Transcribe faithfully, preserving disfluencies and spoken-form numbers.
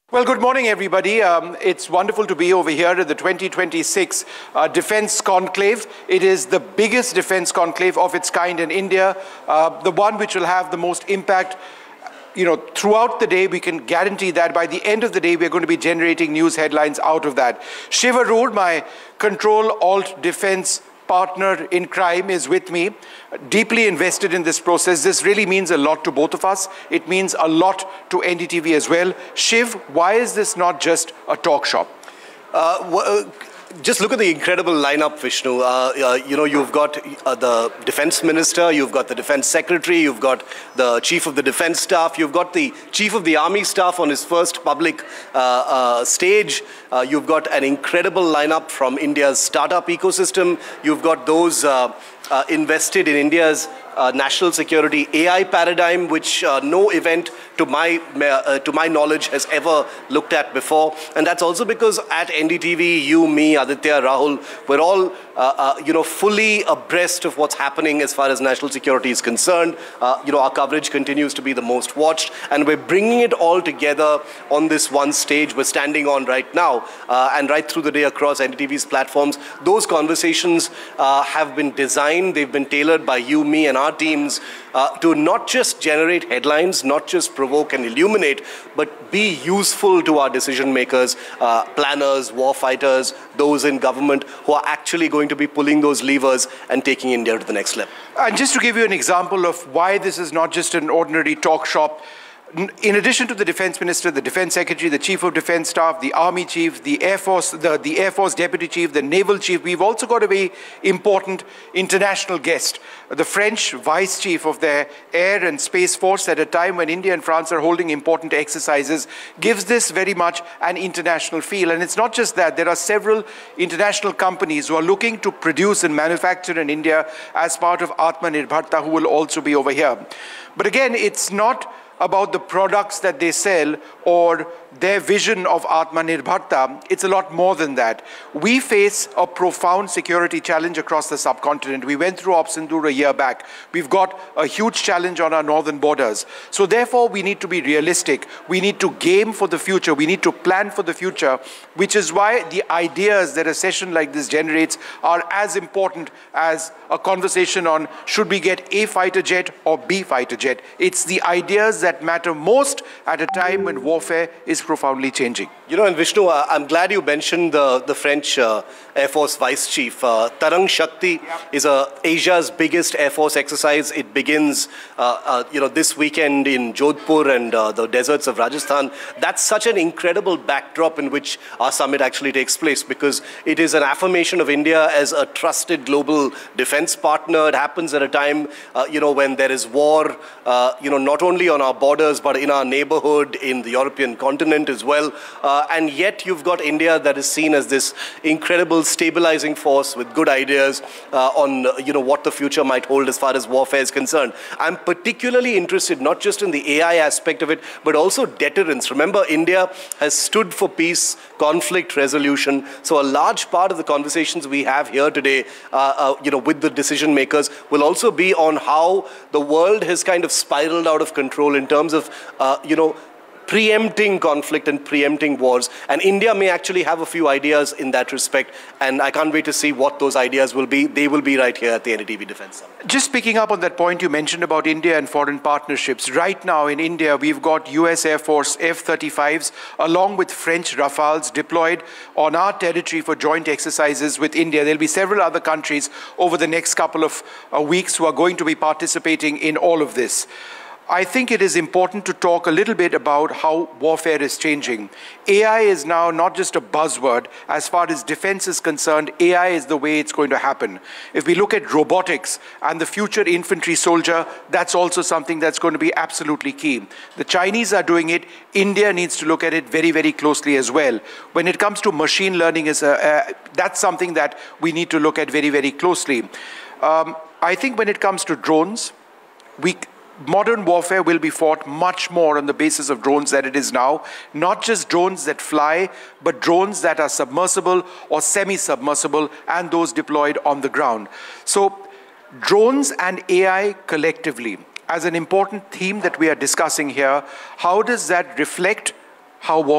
Well, good morning, everybody. Um, it's wonderful to be over here at the twenty twenty-six uh, Defence Conclave. It is the biggest defence conclave of its kind in India, uh, the one which will have the most impact. You know, throughout the day, we can guarantee that by the end of the day, we're going to be generating news headlines out of that. Shiv Aroor, my Control Alt Defence partner in crime, is with me, deeply invested in this process. This really means a lot to both of us. It means a lot to N D T V as well. Shiv, why is this not just a talk shop? Uh, well, just look at the incredible lineup, Vishnu. Uh, uh, you know, you've got uh, the defense minister, you've got the defense secretary, you've got the chief of the defense staff, you've got the chief of the army staff on his first public uh, uh, stage. Uh, you've got an incredible lineup from India's startup ecosystem. You've got those uh, uh, invested in India's uh, national security A I paradigm, which uh, no event to my uh, to my knowledge has ever looked at before. And that's also because at N D T V, you, me, Aditya, Rahul, we're all uh, uh, you know fully abreast of what's happening as far as national security is concerned. Uh, you know, our coverage continues to be the most watched, and we're bringing it all together on this one stage we're standing on right now, uh, and right through the day across N D T V's platforms. Those conversations uh, have been designed, they've been tailored by you, me, and our teams uh, to not just generate headlines, not just provoke and illuminate, but be useful to our decision makers, uh, planners, war fighters, those in government who are actually going to be pulling those levers and taking India to the next level. And just to give you an example of why this is not just an ordinary talk shop, in addition to the defense minister, the defense secretary, the chief of defense staff, the army chief, the air force, the, the air force deputy chief, the naval chief, we've also got a very important international guest, the French vice chief of their air and space force, at a time when India and France are holding important exercises, gives this very much an international feel. And it's not just that, there are several international companies who are looking to produce and manufacture in India as part of Atmanirbharta, who will also be over here. But again, it's not about the products that they sell or their vision of Atmanirbharta. It's a lot more than that. We face a profound security challenge across the subcontinent. We went through Operation Sindoor a year back. We've got a huge challenge on our northern borders. So therefore, we need to be realistic. We need to game for the future. We need to plan for the future, which is why the ideas that a session like this generates are as important as a conversation on should we get A fighter jet or B fighter jet. It's the ideas that that matter most at a time when warfare is profoundly changing. You know, and Vishnu, uh, I'm glad you mentioned the, the French uh, Air Force Vice Chief. Uh, Tarang Shakti yep. is uh, Asia's biggest Air Force exercise. It begins, uh, uh, you know, this weekend in Jodhpur and uh, the deserts of Rajasthan. That's such an incredible backdrop in which our summit actually takes place, because it is an affirmation of India as a trusted global defense partner. It happens at a time, uh, you know, when there is war, uh, you know, not only on our borders, but in our neighborhood, in the European continent as well. Uh, and yet you've got India that is seen as this incredible stabilizing force with good ideas uh, on, uh, you know, what the future might hold as far as warfare is concerned. I'm particularly interested not just in the A I aspect of it, but also deterrence. Remember, India has stood for peace, conflict resolution. So a large part of the conversations we have here today, uh, uh, you know, with the decision makers will also be on how the world has kind of spiraled out of control in terms of, uh, you know, preempting conflict and preempting wars. And India may actually have a few ideas in that respect. And I can't wait to see what those ideas will be. They will be right here at the N D T V Defense Summit. Just picking up on that point you mentioned about India and foreign partnerships. Right now in India, we've got U S Air Force F thirty-fives along with French Rafales deployed on our territory for joint exercises with India. There'll be several other countries over the next couple of uh, weeks who are going to be participating in all of this. I think it is important to talk a little bit about how warfare is changing. A I is now not just a buzzword. As far as defense is concerned, A I is the way it's going to happen. If we look at robotics and the future infantry soldier, that's also something that's going to be absolutely key. The Chinese are doing it. India needs to look at it very, very closely as well. When it comes to machine learning, is a, uh, that's something that we need to look at very, very closely. Um, I think when it comes to drones, we modern warfare will be fought much more on the basis of drones than it is now. Not just drones that fly, but drones that are submersible or semi-submersible and those deployed on the ground. So drones and A I collectively, as an important theme that we are discussing here, how does that reflect how war